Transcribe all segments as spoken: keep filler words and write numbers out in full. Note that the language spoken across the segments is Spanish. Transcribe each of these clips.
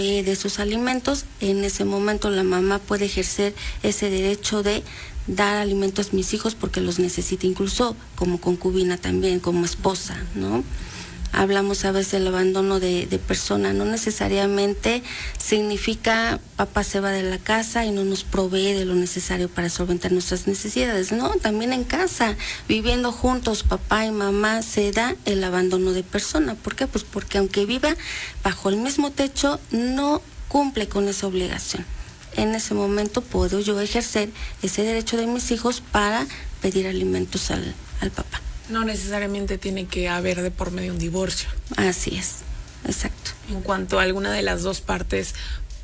de sus alimentos, en ese momento la mamá puede ejercer ese derecho de dar alimentos a mis hijos porque los necesita, incluso como concubina también, como esposa, ¿no? Hablamos a veces del abandono de, de persona, no necesariamente significa papá se va de la casa y no nos provee de lo necesario para solventar nuestras necesidades, no, también en casa, viviendo juntos papá y mamá, se da el abandono de persona. ¿Por qué? Pues porque aunque viva bajo el mismo techo, no cumple con esa obligación. En ese momento puedo yo ejercer ese derecho de mis hijos para pedir alimentos al, al papá. No necesariamente tiene que haber de por medio un divorcio. Así es, exacto. En cuanto a alguna de las dos partes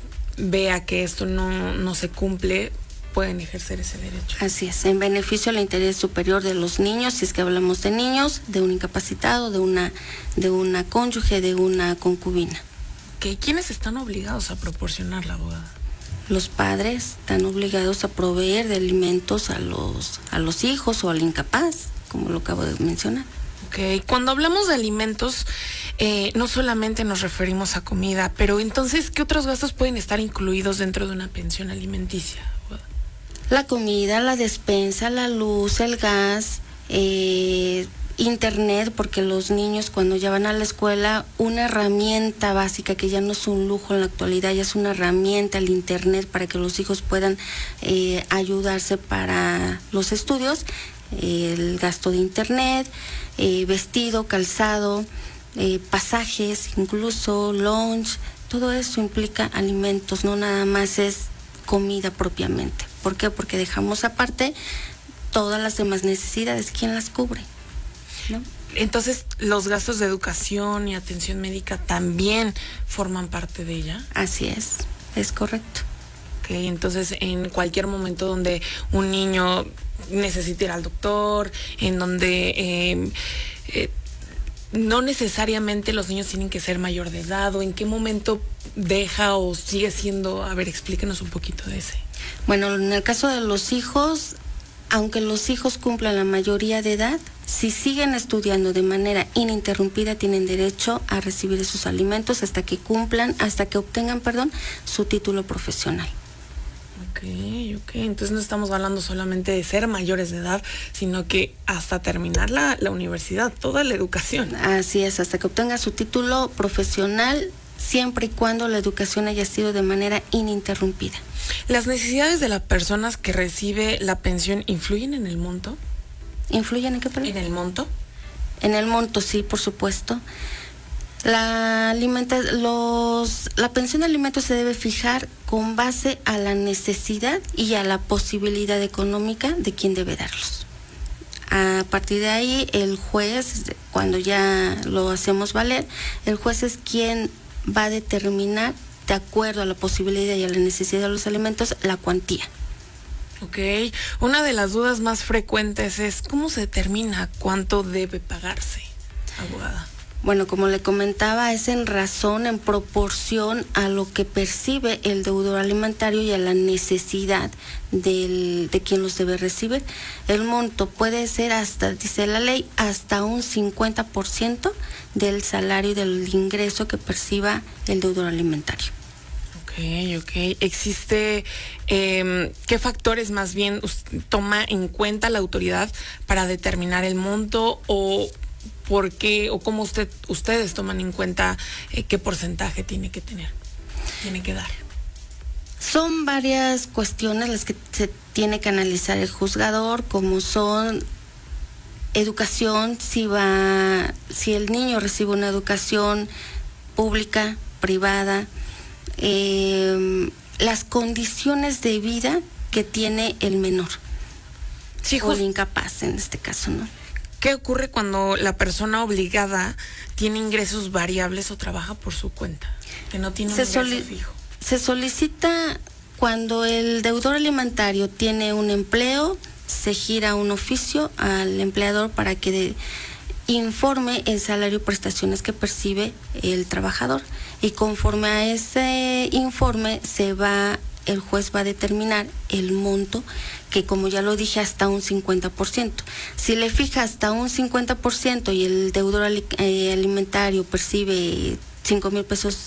vea que esto no, no se cumple, pueden ejercer ese derecho. Así es, en beneficio del interés superior de los niños, si es que hablamos de niños, de un incapacitado, de una, de una cónyuge, de una concubina. ¿Qué? ¿Quiénes están obligados a proporcionar la abogada? Los padres están obligados a proveer de alimentos a los, a los hijos o al incapaz, como lo acabo de mencionar. Ok, cuando hablamos de alimentos, eh, no solamente nos referimos a comida, pero entonces, ¿qué otros gastos pueden estar incluidos dentro de una pensión alimenticia? La comida, la despensa, la luz, el gas, eh, internet, porque los niños cuando ya van a la escuela, una herramienta básica que ya no es un lujo en la actualidad, ya es una herramienta, el internet, para que los hijos puedan eh, ayudarse para los estudios, el gasto de internet, eh, vestido, calzado, eh, pasajes, incluso lunch, todo eso implica alimentos, no nada más es comida propiamente. ¿Por qué? Porque dejamos aparte todas las demás necesidades. ¿Quién las cubre? ¿No? Entonces, ¿los gastos de educación y atención médica también forman parte de ella? Así es, es correcto. Ok, entonces en cualquier momento donde un niño necesite ir al doctor, en donde eh, eh, no necesariamente los niños tienen que ser mayor de edad, o en qué momento deja o sigue siendo, a ver, explíquenos un poquito de ese. Bueno, en el caso de los hijos, aunque los hijos cumplan la mayoría de edad, si siguen estudiando de manera ininterrumpida, tienen derecho a recibir esos alimentos hasta que cumplan, hasta que obtengan, perdón, su título profesional. Ok, ok, entonces no estamos hablando solamente de ser mayores de edad, sino que hasta terminar la, la universidad, toda la educación. Así es, hasta que obtenga su título profesional, siempre y cuando la educación haya sido de manera ininterrumpida. ¿Las necesidades de las personas que recibe la pensión influyen en el monto? ¿Influyen en qué, perdón? ¿En el monto? En el monto, sí, por supuesto. La, alimenta, los, la pensión de alimentos se debe fijar con base a la necesidad y a la posibilidad económica de quien debe darlos. A partir de ahí, el juez, cuando ya lo hacemos valer, el juez es quien va a determinar, de acuerdo a la posibilidad y a la necesidad de los alimentos, la cuantía. Ok, una de las dudas más frecuentes es ¿cómo se determina cuánto debe pagarse, abogada? Bueno, como le comentaba, es en razón, en proporción a lo que percibe el deudor alimentario y a la necesidad del, de quien los debe recibir. El monto puede ser hasta, dice la ley, hasta un cincuenta por ciento del salario y del ingreso que perciba el deudor alimentario. Ok, ok. ¿Existe eh, qué factores más bien toma en cuenta la autoridad para determinar el monto, o por qué o cómo usted ustedes toman en cuenta eh, qué porcentaje tiene que tener, tiene que dar? Son varias cuestiones las que se tiene que analizar el juzgador, como son educación, si va, si el niño recibe una educación pública, privada, eh, las condiciones de vida que tiene el menor, sí, o el incapaz en este caso, ¿no? ¿Qué ocurre cuando la persona obligada tiene ingresos variables o trabaja por su cuenta, que no tiene un ingreso fijo? Se solicita cuando el deudor alimentario tiene un empleo, se gira un oficio al empleador para que de, informe el salario y prestaciones que percibe el trabajador, y conforme a ese informe se va, el juez va a determinar el monto, que como ya lo dije, hasta un cincuenta por ciento. Si le fija hasta un cincuenta por ciento y el deudor alimentario percibe cinco mil pesos